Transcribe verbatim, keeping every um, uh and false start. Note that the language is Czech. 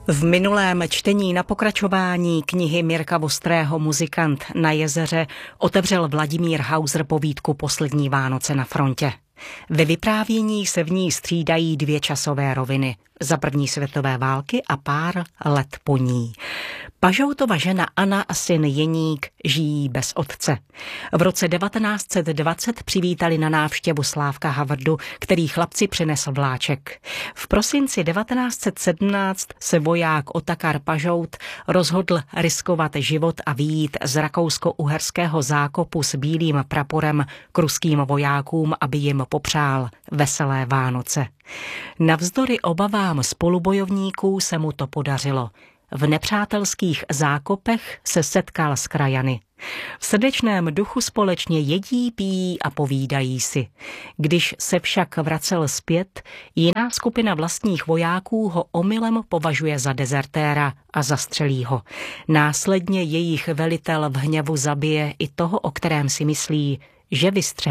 V minulém čtení na pokračování knihy Mirka Vostrého Muzikant na jezeře otevřel Vladimír Hauser povídku Poslední Vánoce na frontě. Ve vyprávění se v ní střídají dvě časové roviny. Za první světové války a pár let po ní. Pažoutova žena Anna a syn Jeník žijí bez otce. V roce devatenáct set dvacet přivítali na návštěvu Slávka Havrdu, který chlapci přinesl vláček. V prosinci devatenáct set sedmnáct se voják Otakar Pažout rozhodl riskovat život a vyjít z rakousko-uherského zákopu s bílým praporem k ruským vojákům, aby jim popřál veselé Vánoce. Navzdory obavám spolubojovníků se mu to podařilo. V nepřátelských zákopech se setkal s krajany. V srdečném duchu společně jedí, pijí a povídají si. Když se však vracel zpět, jiná skupina vlastních vojáků ho omylem považuje za dezertéra a zastřelí ho. Následně jejich velitel v hněvu zabije i toho, o kterém si myslí, že vystřelil.